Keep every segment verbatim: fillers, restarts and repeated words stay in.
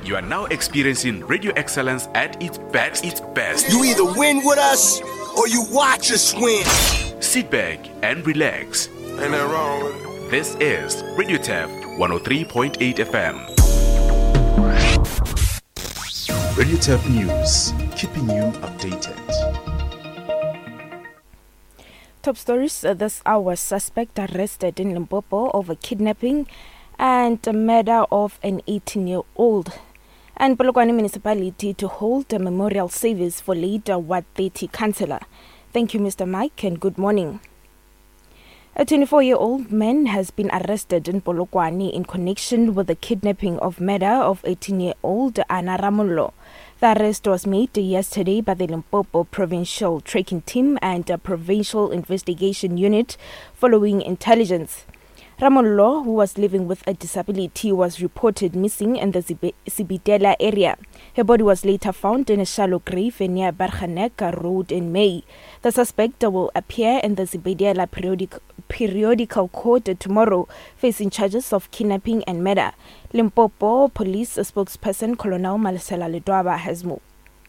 You are now experiencing radio excellence at its best. Its best. You either win with us or you watch us win. Sit back and relax. Ain't that wrong with it? This is Radio T A F one oh three point eight F M. Radio T A F News, keeping you updated. Top stories uh, this hour. Suspect arrested in Limpopo over kidnapping and the murder of an eighteen-year-old. And Polokwane municipality to hold a memorial service for late Ward thirty councillor. Thank you, Mister Mike, and good morning. A twenty-four-year-old man has been arrested in Polokwane in connection with the kidnapping of murder of eighteen-year-old Anna Ramollo. The arrest was made yesterday by the Limpopo Provincial Tracking Team and a Provincial Investigation Unit following intelligence. Ramollo, who was living with a disability, was reported missing in the Sibitela area. Her body was later found in a shallow grave near Barhaneka Road in May. The suspect will appear in the Sibitela periodic, periodical court tomorrow, facing charges of kidnapping and murder. Limpopo Police spokesperson Colonel Malesela Ledwaba has more.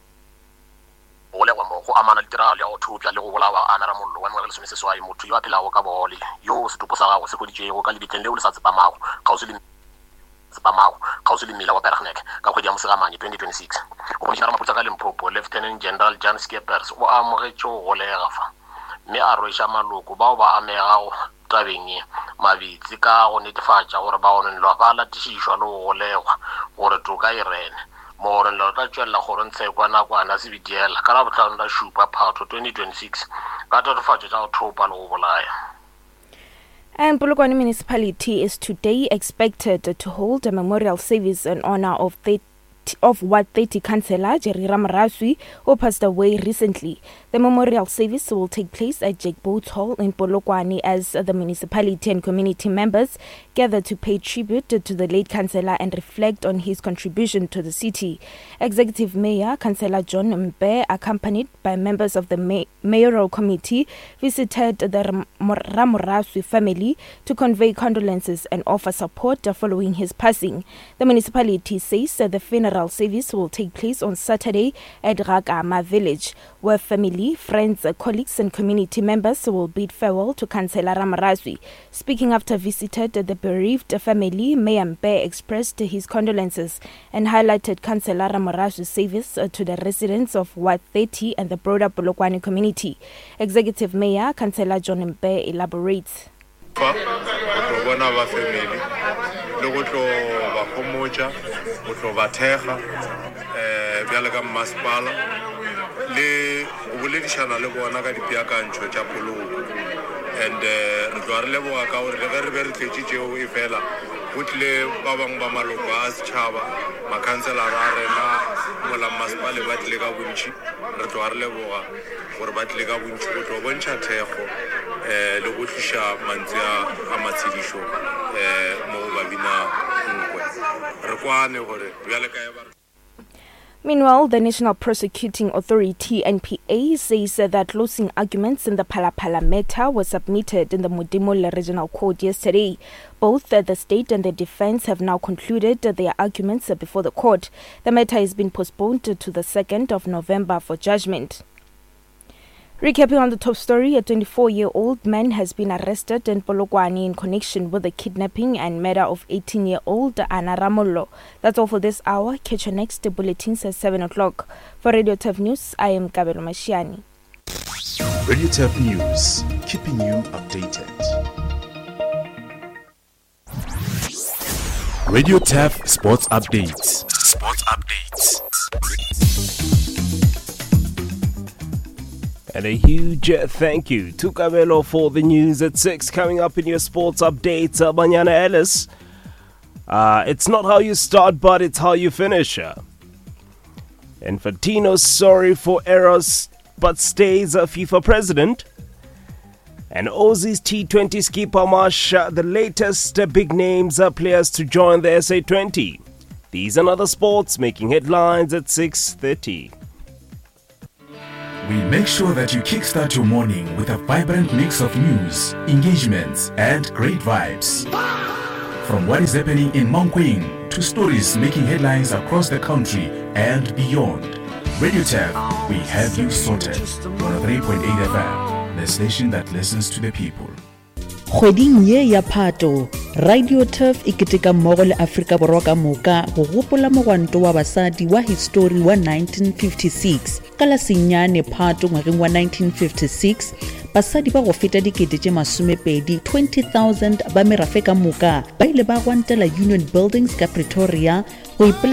go amana le tiragalo ya go thutla le go bolawa Anna Ramollo wa ngwana le some se swa motho yo a phelago ka bole yo se tupo sa gago se goditšego ka lebitleng leo le sa tsepamago ga o se le tsepamago ga o se le mmila wa Bergneck ka kgwedi ya Mosegamane twenty twenty-six go bontsha maputsa ka Limpopo Lieutenant General Jan Skeppers o amogetše go golega fa mme a rwesha maloko bao ba amegago tabeng e mabitsi ka go netefatša gore ba gonelwa ba latišišwa le go golegwa gore toka e rene more lo tla tswela gore ntse kwa nakwana se bidiela ka la botlhano la shupa phatho twenty twenty-six ka totofatšo tša go thopa le go bolaya. And Polokwane municipality is today expected to hold a memorial service in honor of the of Ward thirty councillor Jerry Ramoraswi, who passed away recently. The memorial service will take place at Jack Boat Hall in Polokwane as the municipality and community members gather to pay tribute to the late councillor and reflect on his contribution to the city. Executive Mayor Councillor John Mbe, accompanied by members of the may- mayoral committee, visited the Ram- Ramoraswi family to convey condolences and offer support following his passing. The municipality says that the funeral service will take place on Saturday at Ragama village, where family, friends, colleagues and community members will bid farewell to Councillor Ramoraswi. Speaking after visited the bereaved family, Mayor Mbe expressed his condolences and highlighted Councillor Ramoraswi's service to the residents of Ward thirty and the broader Polokwane community. Executive Mayor Councillor John Mbe elaborates. go tlo ba thega eh bjale ka masepala le o boledišana le bona ka dipeakantsho tša poloko and re tlo re leboga ka gore le ge re be re tletšitšego e fela go tlile ba bangwe ba maloko a setšhaba makhanselara a rena mola masepale ba tlile ka bontši re tlo re leboga gore ba tlile ka bontši go tlo bontšha thego eh le go tliša mantsi a matshedišo eh mo ba bina nkwe re kwane gore bjale ka ba. Meanwhile, the National Prosecuting Authority N P A says that closing arguments in the Phalaphala matter were submitted in the Modimolle Regional Court yesterday. Both the state and the defense have now concluded their arguments before the court. The matter has been postponed to the second of November for judgment. Recapping on the top story, a twenty-four-year-old man has been arrested in Polokwane in connection with the kidnapping and murder of eighteen-year-old Anna Ramollo. That's all for this hour. Catch your next bulletins at seven o'clock. For Radio T A F News, I am Kabelo Mashiani. Radio T A F News, keeping you updated. Radio T A F Sports Updates. Sports Updates. And a huge thank you to Kabelo for the news at six. Coming up in your sports update, uh, Banyana Ellis. Uh, it's not how you start, but it's how you finish. Uh, Infantino sorry for errors, but stays a FIFA president. And Aussie's T twenty skipper Marsh, uh, the latest uh, big names are players to join the S A twenty. These and other sports making headlines at six thirty. We make sure that you kickstart your morning with a vibrant mix of news, engagements, and great vibes. From what is happening in Mankweng to stories making headlines across the country and beyond, Radio Tap, we have you sorted. one oh three point eight F M, the station that listens to the people. Kgweding ye ya Phato, Radio Turf e keteka mmogo le Afrika Borwa ka moka go gopola mogwanto wa basadi wa history wa nineteen fifty-six. Ka la senyane Phato ngwageng wa nineteen fifty-six, basadi ba go feta dikete tše masomepedi twenty thousand ba merafe ka moka ba ile ba gwantela Union Buildings ka Pretoria go